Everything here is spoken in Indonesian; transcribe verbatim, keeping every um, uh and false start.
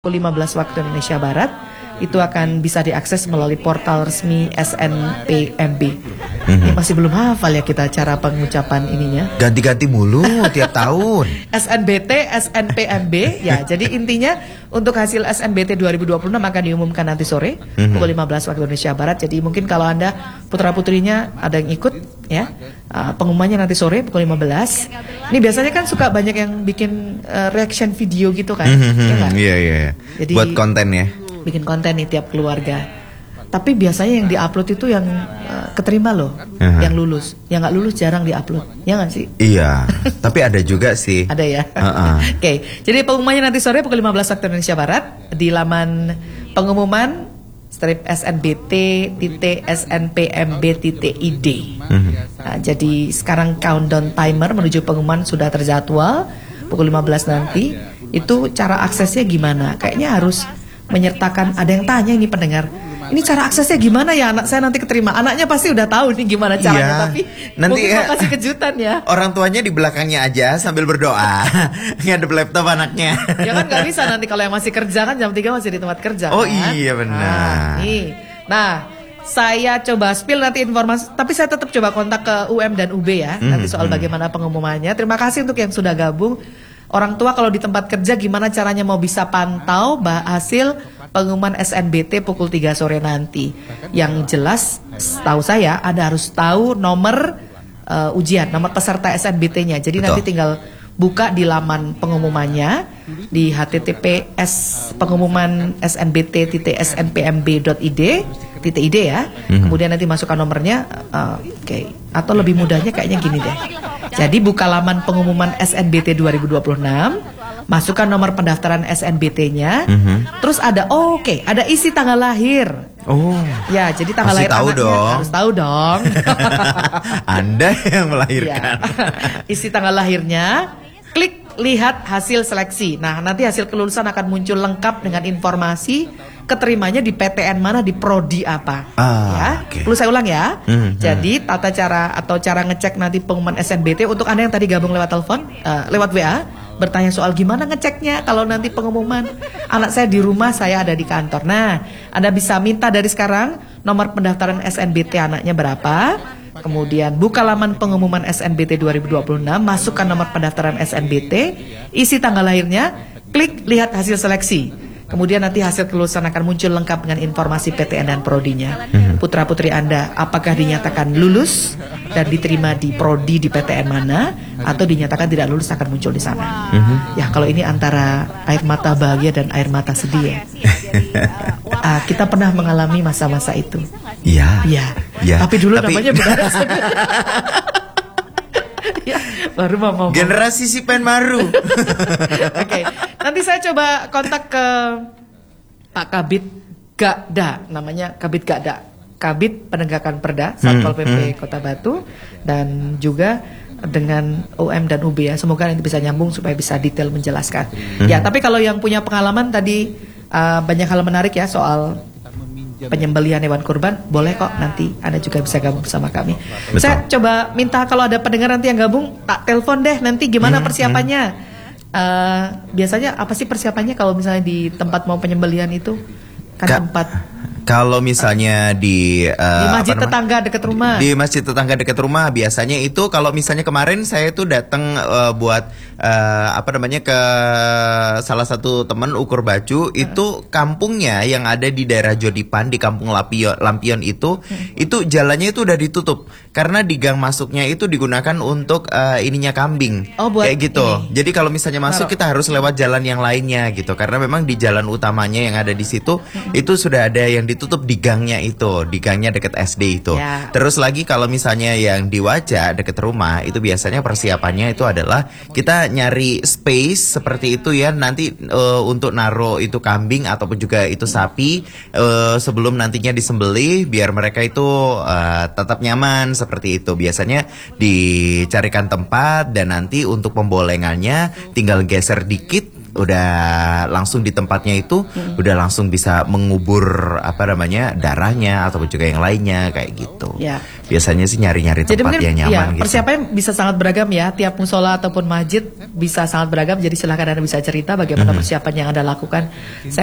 pukul lima belas waktu Indonesia Barat itu akan bisa diakses melalui portal resmi S N P M B. Mm-hmm. Ini masih belum hafal ya kita cara pengucapan ininya. Ganti-ganti mulu tiap tahun. S N B T, S N P M B ya. Jadi intinya untuk hasil S N B T dua ribu dua puluh enam akan diumumkan nanti sore mm-hmm. pukul lima belas waktu Indonesia Barat. Jadi mungkin kalau Anda putra-putrinya ada yang ikut ya, uh, pengumumannya nanti sore pukul lima belas. Ini biasanya kan suka banyak yang bikin uh, reaction video gitu kan. Mm-hmm. Iya iya. Jadi buat konten ya. Bikin konten nih tiap keluarga. Tapi biasanya yang diupload itu yang uh, keterima loh, uh-huh. yang lulus. Yang nggak lulus jarang diupload, ya nggak sih? Iya. Tapi ada juga sih. Ada ya. Uh-uh. Oke. Okay. Jadi pengumumannya nanti sore pukul lima belas waktu Indonesia Barat di laman pengumuman strip S N B T titik S N P M B titik I D. Uh-huh. Nah, jadi sekarang countdown timer menuju pengumuman sudah terjadwal pukul lima belas nanti. Itu cara aksesnya gimana? Kayaknya harus menyertakan, ada yang tanya ini pendengar, ini cara aksesnya gimana ya anak saya nanti keterima. Anaknya pasti udah tahu nih gimana caranya, ya, tapi nanti mungkin ya, kasih kejutan ya. Orang tuanya di belakangnya aja sambil berdoa ngadep laptop anaknya. Ya kan gak bisa nanti kalau yang masih kerja kan jam tiga masih di tempat kerja. Oh kan? Iya benar. Nah, nih. Nah, saya coba spill nanti informasi, tapi saya tetap coba kontak ke U M dan U B ya, mm, nanti soal mm. bagaimana pengumumannya. Terima kasih untuk yang sudah gabung. Orang tua kalau di tempat kerja gimana caranya mau bisa pantau hasil pengumuman S N B T pukul tiga sore nanti. Yang jelas setahu saya Anda harus tahu nomor uh, ujian, nomor peserta S N B T-nya. Jadi Betul. Nanti tinggal buka di laman pengumumannya di H T T P S pengumuman S N B T titik S N P M B titik I D titik I D ya. Mm-hmm. Kemudian nanti masukkan nomornya, uh, oke. Okay. Atau lebih mudahnya kayaknya gini deh. Jadi buka laman pengumuman S N B T dua ribu dua puluh enam, masukkan nomor pendaftaran S N B T-nya, mm-hmm. terus ada, oh, oke, okay, ada isi tanggal lahir. Oh, ya, jadi tanggal lahir tahu anaknya dong. Harus tahu dong. Anda yang melahirkan. Ya. Isi tanggal lahirnya, klik lihat hasil seleksi. Nah, nanti hasil kelulusan akan muncul lengkap dengan informasi keterimanya di P T N mana, di prodi apa. Ah, ya, okay. Perlu saya ulang ya. Mm-hmm. Jadi tata cara atau cara ngecek nanti pengumuman S N B T untuk Anda yang tadi gabung lewat telepon, uh, lewat W A, bertanya soal gimana ngeceknya kalau nanti pengumuman. Anak saya di rumah, saya ada di kantor. Nah, Anda bisa minta dari sekarang nomor pendaftaran S N B T anaknya berapa. Kemudian buka laman pengumuman S N B T dua ribu dua puluh enam, masukkan nomor pendaftaran S N B T, isi tanggal lahirnya, klik lihat hasil seleksi. Kemudian nanti hasil kelulusan akan muncul lengkap dengan informasi P T N dan prodinya. Mm-hmm. Putra-putri Anda apakah dinyatakan lulus dan diterima di prodi di P T N mana, atau dinyatakan tidak lulus akan muncul di sana. Mm-hmm. Ya, kalau ini antara air mata bahagia dan air mata sedih ya. uh, kita pernah mengalami masa-masa itu. Iya. Iya. Ya. Tapi dulu Tapi... namanya benar. Ya, baru mau ngomong. Generasi si Penmaru. Oke, okay. Nanti saya coba kontak ke Pak Kabid Gakda, namanya Kabid Gakda, Kabid Penegakan Perda Satpol P P hmm, hmm. Kota Batu, dan juga dengan U M dan U B ya. Semoga nanti bisa nyambung supaya bisa detail menjelaskan. Hmm. Ya, tapi kalau yang punya pengalaman tadi uh, banyak hal menarik ya soal penyembelihan hewan kurban, boleh kok nanti Anda juga bisa gabung bersama kami. Betul. Saya coba minta kalau ada pendengar nanti yang gabung, tak telepon deh nanti gimana hmm, persiapannya. Hmm. Uh, biasanya apa sih persiapannya kalau misalnya di tempat mau penyembelihan itu? Kan Ka tempat kalau misalnya di uh, di masjid tetangga dekat rumah. Di masjid tetangga dekat rumah biasanya itu kalau misalnya kemarin saya tuh datang uh, buat uh, apa namanya ke salah satu teman ukur baju, uh. itu kampungnya yang ada di daerah Jodipan di Kampung Lampion, Lampion itu hmm. itu jalannya itu udah ditutup karena di gang masuknya itu digunakan untuk uh, ininya kambing. Oh, buat kayak gitu. Ini. Jadi kalau misalnya masuk Taruh. kita harus lewat jalan yang lainnya gitu karena memang di jalan utamanya yang ada di situ hmm. itu sudah ada yang ditutup di gangnya itu, di gangnya deket S D itu. Ya. Terus lagi kalau misalnya yang di Wajah deket rumah itu biasanya persiapannya itu adalah kita nyari space seperti itu ya nanti uh, untuk naruh itu kambing ataupun juga itu sapi uh, sebelum nantinya disembelih biar mereka itu uh, tetap nyaman seperti itu. Biasanya dicarikan tempat dan nanti untuk pembolengannya tinggal geser dikit udah langsung di tempatnya itu hmm. udah langsung bisa mengubur apa namanya darahnya ataupun juga yang lainnya kayak gitu. Ya, biasanya sih nyari-nyari tempat mungkin, yang nyaman ya, gitu. Persiapannya bisa sangat beragam ya, tiap musola ataupun masjid bisa sangat beragam. Jadi silahkan Anda bisa cerita bagaimana mm-hmm. persiapan yang Anda lakukan. Saya